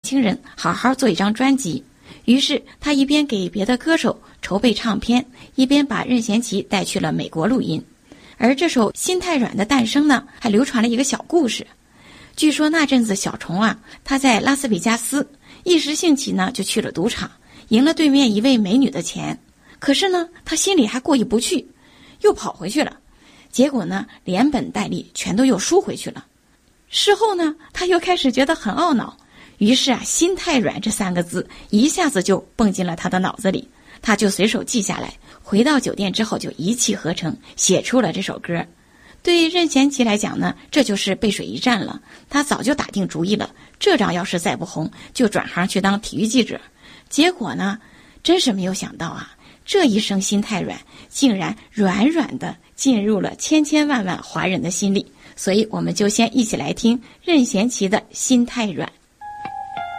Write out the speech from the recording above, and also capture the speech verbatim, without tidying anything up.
轻人好好做一张专辑。于是他一边给别的歌手筹备唱片，一边把任贤齐带去了美国录音。而这首《心太软》的诞生呢，还流传了一个小故事。据说那阵子小虫啊，他在拉斯维加斯一时兴起呢，就去了赌场，赢了对面一位美女的钱。可是呢，他心里还过意不去，又跑回去了。结果呢，连本带利全都又输回去了。事后呢，他又开始觉得很懊恼，于是啊，心太软这三个字一下子就蹦进了他的脑子里，他就随手记下来，回到酒店之后就一气呵成写出了这首歌。对任贤齐来讲呢，这就是背水一战了。他早就打定主意了，这仗要是再不红，就转行去当体育记者。结果呢，真是没有想到啊，这一声心太软，竟然软软的进入了千千万万华人的心里。所以我们就先一起来听任贤齐的《心太软》。